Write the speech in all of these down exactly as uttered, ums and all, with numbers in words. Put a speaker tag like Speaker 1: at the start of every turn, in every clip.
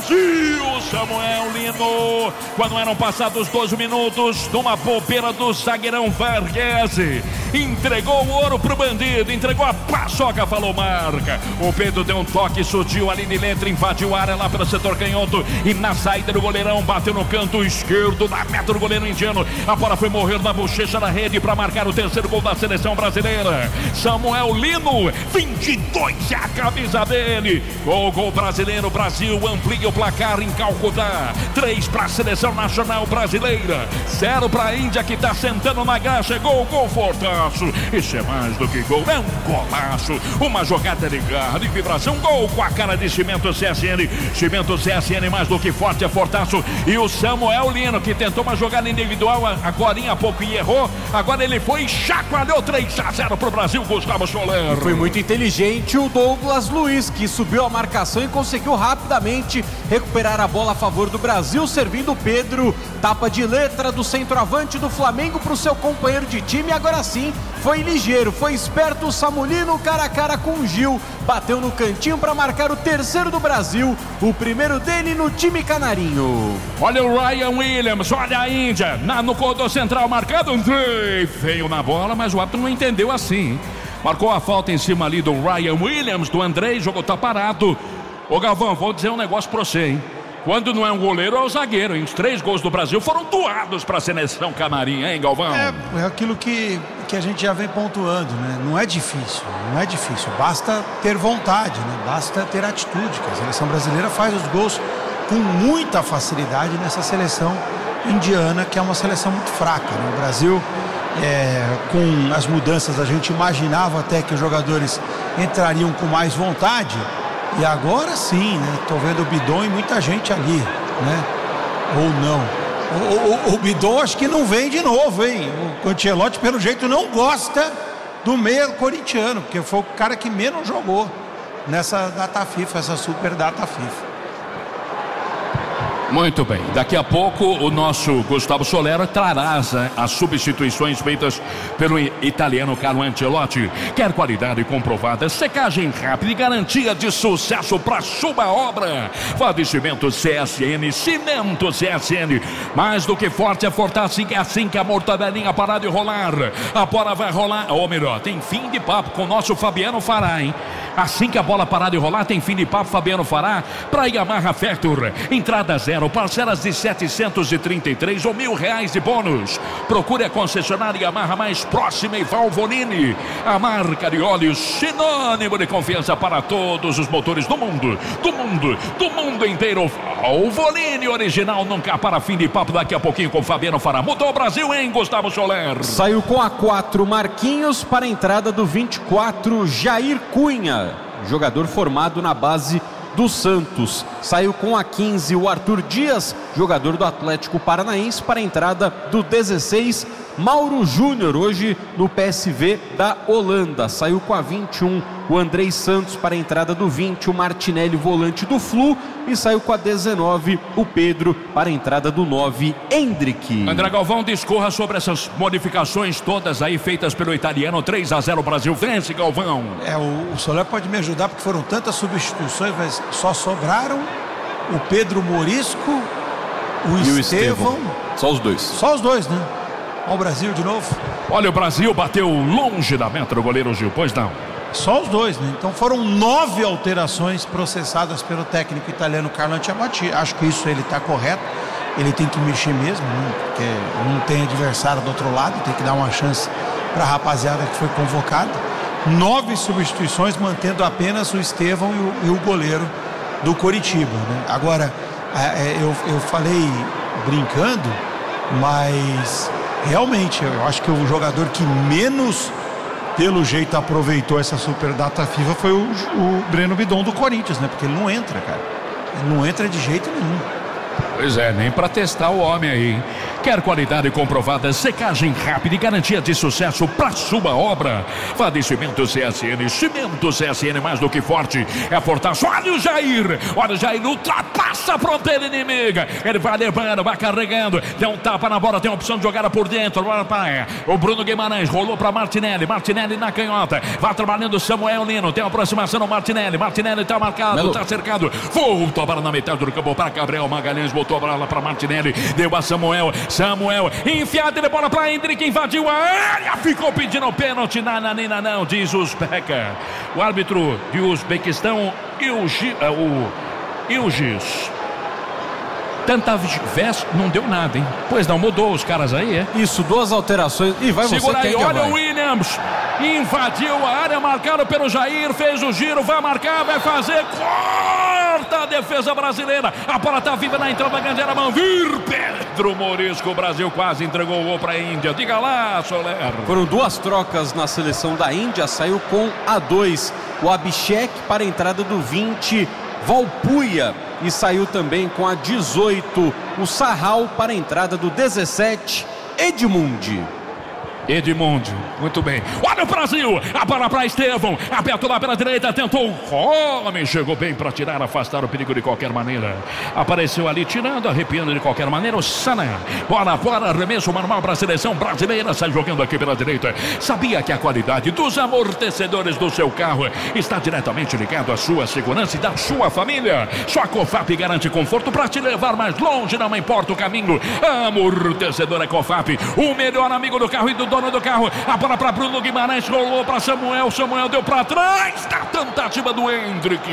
Speaker 1: Brasil. Samuel Lino, quando eram passados doze minutos, numa bobeira do zagueirão Varghese, entregou o ouro pro bandido, entregou a paçoca, falou marca. O Pedro deu um toque sutil ali de letra, invadiu a área lá pelo setor canhoto e na saída do goleirão bateu no canto esquerdo da meta do goleiro indiano. A bola foi morrer na bochecha da rede para marcar o terceiro gol da seleção brasileira. Samuel Lino, vinte e dois é a camisa dele. Gol, gol brasileiro. Brasil amplia o placar em Calcutá. três para a seleção nacional brasileira, zero para a Índia, que está sentando na graxa. Gol, gol fortaço. Isso é mais do que gol, é um golaço. Uma jogada de garra, de vibração. Gol com a cara de Cimento C S N. Cimento C S N, mais do que forte, é fortaço. E o Samuel Lino, que tentou uma jogada individual agora há pouco e errou. Agora ele foi e chacoalhou. Três a zero pro Brasil, Gustavo Soler.
Speaker 2: Foi muito inteligente o Douglas Luiz, que subiu a marcação e conseguiu rapidamente recuperar a bola a favor do Brasil, servindo o Pedro. Tapa de letra do centroavante do Flamengo para o seu companheiro de time. Agora sim, foi ligeiro, foi esperto o Samulino, cara a cara com o Gil. Bateu no cantinho para marcar o terceiro do Brasil, o primeiro dele no time canarinho.
Speaker 1: Olha o Ryan Williams, olha a Índia, na, no corredor central marcado. Veio na bola, mas o árbitro não entendeu assim. Marcou a falta em cima ali do Ryan Williams, do Andrei, jogou tá parado. Ô Galvão, vou dizer um negócio pra você, hein? Quando não é um goleiro, é o zagueiro, hein? Os três gols do Brasil foram doados para a seleção canarinha, hein, Galvão?
Speaker 3: É, é aquilo que, que a gente já vem pontuando, né? Não é difícil, não é difícil. Basta ter vontade, né? Basta ter atitude, que a seleção brasileira faz os gols com muita facilidade nessa seleção indiana, que é uma seleção muito fraca, né? O Brasil, é, com as mudanças, a gente imaginava até que os jogadores entrariam com mais vontade. E agora sim, né? Tô vendo o Bidon e muita gente ali, né? Ou não. O, o, o Bidon acho que não vem de novo, hein? O Ancelotti, pelo jeito, não gosta do meia corintiano, porque foi o cara que menos jogou nessa data FIFA, essa super data FIFA.
Speaker 1: Muito bem, daqui a pouco o nosso Gustavo Soler trará as, as substituições feitas pelo italiano Carlo Ancelotti. Quer qualidade comprovada, secagem rápida e garantia de sucesso para sua obra. Vadecimento C S N, Cimento C S N, mais do que forte, é fortaço, é assim que a mortadelinha parar de rolar. A bola vai rolar, ou melhor, tem fim de papo com o nosso Fabiano Fará, hein? Assim que a bola parar de rolar, tem fim de papo, Fabiano Fará, para Yamaha Factor. Entrada zero, parcelas de setecentos e trinta e três ou mil reais de bônus. Procure a concessionária Yamaha mais próxima e Valvoline, a marca de óleos sinônimo de confiança para todos os motores do mundo, do mundo, do mundo inteiro. Valvoline original, nunca para. Fim de papo daqui a pouquinho com Fabiano Fará. Mudou o Brasil, hein, Gustavo Soler?
Speaker 2: Saiu com a quatro Marquinhos para a entrada do vinte e quatro Jair Cunha, jogador formado na base do Santos. Saiu com a quinze o Arthur Dias, jogador do Atlético Paranaense, para a entrada do dezesseis Mauro Júnior, hoje no P S V da Holanda. Saiu com a vinte e um o Andrei Santos, para a entrada do vinte o Martinelli, volante do Flu, e saiu com a dezenove o Pedro, para a entrada do nove Hendrick.
Speaker 1: André Galvão, discorra sobre essas modificações todas aí feitas pelo italiano. Três a zero Brasil, vence, Galvão.
Speaker 3: É, o, o Soler pode me ajudar, porque foram tantas substituições, mas só sobraram o Pedro Morisco, o
Speaker 2: e
Speaker 3: Estevão.
Speaker 2: o Só os dois.
Speaker 3: Só os dois, né? Olha o Brasil de novo.
Speaker 1: Olha, o Brasil bateu longe da meta do goleiro Gil, pois não.
Speaker 3: Só os dois, né? Então foram nove alterações processadas pelo técnico italiano Carlo Ancelotti. Acho que isso ele está correto. Ele tem que mexer mesmo, né? Porque não tem adversário do outro lado, tem que dar uma chance para a rapaziada que foi convocada. Nove substituições, mantendo apenas o Estevão e o, e o goleiro do Coritiba, né? Agora, é, eu, eu falei brincando, mas realmente eu acho que o jogador que menos, pelo jeito, aproveitou essa super data FIFA foi o, o Breno Bidon do Corinthians, né? Porque ele não entra, cara. Ele não entra de jeito nenhum.
Speaker 1: Pois é, nem para testar o homem aí. Quer qualidade comprovada, secagem rápida e garantia de sucesso para sua obra? Vá de Cimento C S N. Cimento C S N mais do que forte, é fortaço. Olha o Jair, olha o Jair, ultrapassa a fronteira inimiga. Ele vai levando, vai carregando, tem um tapa na bola, tem a opção de jogada por dentro. O Bruno Guimarães rolou para Martinelli, Martinelli na canhota, vai trabalhando o Samuel Lino, tem a aproximação no Martinelli, Martinelli está marcado, está cercado, voltou a bola na metade do campo para Gabriel Magalhães, botou a bola para Martinelli, deu a Samuel, Samuel, enfiada de bola para Hendrick, invadiu a área, ficou pedindo o pênalti, nananina não, diz Uzbeka. O árbitro de Uzbequistão, Ilgi, uh, o Ilgis. Tanta vez, não deu nada, hein? Pois não, mudou os caras aí, é?
Speaker 2: Isso, duas alterações. E vai
Speaker 1: Segura
Speaker 2: você,
Speaker 1: aí,
Speaker 2: quem
Speaker 1: olha
Speaker 2: vai?
Speaker 1: o Williams. Invadiu a área, marcado pelo Jair, fez o giro, vai marcar, vai fazer, corta a defesa brasileira. A bola tá viva na entrada da grande área, Manvir, Pedro Morisco, o Brasil quase entregou o gol para a Índia. Diga lá, Soler.
Speaker 2: Foram duas trocas na seleção da Índia, saiu com a dois. O Abhishek para a entrada do vinte, Valpuia, e saiu também com a dezoito, o Sarral para a entrada do dezessete, Edmundi.
Speaker 1: Edmundi, muito bem. Olha o Brasil, a bola para Estevão, aberto lá pela direita, tentou o homem, chegou bem para tirar, afastar o perigo de qualquer maneira. Apareceu ali tirando, arrepiando de qualquer maneira o Sana. Bola fora, arremesso manual para a seleção brasileira, sai jogando aqui pela direita. Sabia que a qualidade dos amortecedores do seu carro está diretamente ligado à sua segurança e da sua família? Só a Cofap garante conforto para te levar mais longe, não importa o caminho. Amortecedor é Cofap, o melhor amigo do carro e do dono do carro. A bola para Bruno Guimarães, rolou para Samuel, Samuel deu para trás, da tentativa do Hendrick.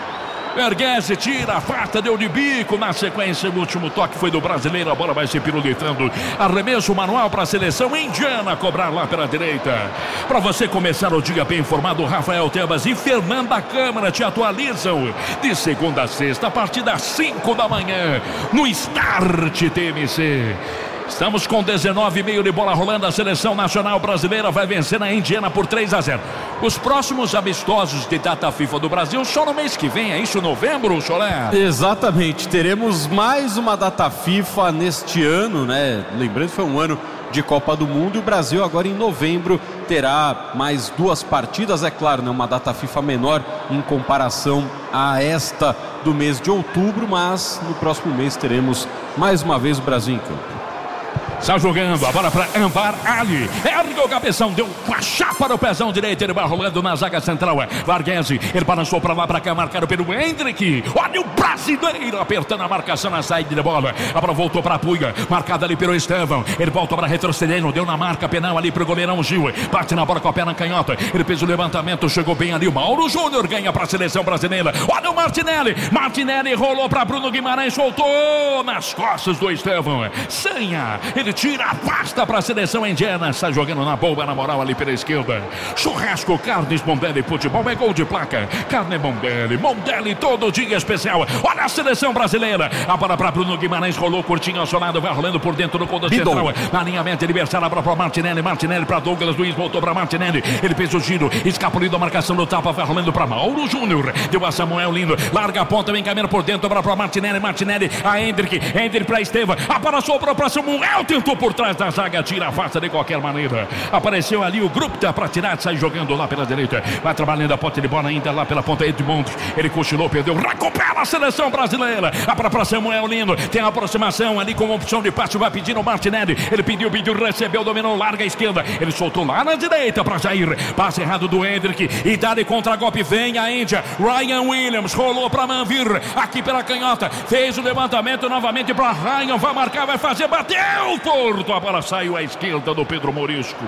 Speaker 1: Erguese, tira, afasta, deu de bico. Na sequência, o último toque foi do brasileiro. A bola vai se pirulitando. Arremesso manual para a seleção indiana cobrar lá pela direita. Para você começar o dia bem informado, Rafael Tebas e Fernanda Câmara te atualizam de segunda a sexta, a partir das cinco da manhã, no Start T M C. Estamos com dezenove e meio de bola rolando. A seleção nacional brasileira vai vencer na Indiana por três a zero. Os próximos amistosos de data FIFA do Brasil só no mês que vem, é isso, novembro, Soler?
Speaker 2: Exatamente, teremos mais uma data FIFA neste ano, né? Lembrando que foi um ano de Copa do Mundo e o Brasil agora em novembro terá mais duas partidas, é claro, né? Uma data FIFA menor em comparação a esta do mês de outubro, mas no próximo mês teremos mais uma vez o Brasil em campo.
Speaker 1: Está jogando a bola para Anvar Ali. Ergue o cabeção, deu uma chapa no pezão direito. Ele vai rolando na zaga central. Varghese, ele balançou para lá, para cá, marcado pelo Hendrick. Olha o brasileiro apertando a marcação na saída de bola. A bola voltou para a Puga, marcada ali pelo Estevão. Ele voltou para retrocedendo, deu na marca penal ali para o goleirão Gil. Bate na bola com a perna canhota. Ele fez o levantamento, chegou bem ali. O Mauro Júnior ganha para a seleção brasileira. Olha o Martinelli. Martinelli rolou para Bruno Guimarães, soltou nas costas do Estevão. Sanha, ele tira, afasta para a seleção indiana. Está jogando na boa, na moral ali pela esquerda. Churrasco, carnes Mondelli, futebol é gol de placa. Carne Mondelli, Mondelli todo dia especial. Olha a seleção brasileira. A bola para Bruno Guimarães, rolou curtinho ao seu lado, vai rolando por dentro do ponto central. Na alinhamento adversário, a bola para Martinelli, Martinelli para Douglas Luiz, voltou para Martinelli. Ele fez o giro, escapuliu a marcação do tapa, vai rolando para Mauro Júnior. Deu a Samuel Lindo, larga a ponta, vem caminhando por dentro, para Martinelli, Martinelli, a Hendrick, Hendrick para Estevão. A bola sobrou para Samuel, tentou por trás da zaga, tira, afasta de qualquer maneira. Apareceu ali o grupo para tirar, sai jogando lá pela direita. Vai trabalhando a ponta de bola ainda lá pela ponta Edmundi. Ele cochilou, perdeu, recupera a seleção brasileira. A bola para Samuel Lindo, tem a aproximação ali com opção de passe, vai pedindo o Martinelli. Ele pediu, pediu, recebeu, dominou, larga a esquerda. Ele soltou lá na direita para Jair. Passe errado do Hendrick. E dá de contra-golpe, vem a Índia. Ryan Williams rolou para Manvir, aqui pela canhota. Fez o levantamento novamente para Ryan. Vai marcar, vai fazer, bateu torto. A bola saiu à esquerda do Pedro Morisco.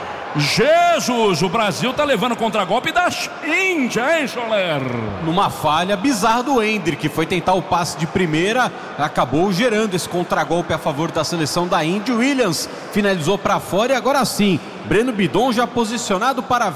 Speaker 1: Jesus, o Brasil tá levando contra-golpe da Índia, hein, Soler?
Speaker 2: Numa falha bizarra do Hendrick, foi tentar o passe de primeira, acabou gerando esse contra-golpe a favor da seleção da Índia. Williams finalizou para fora e agora sim, Breno Bidon já posicionado para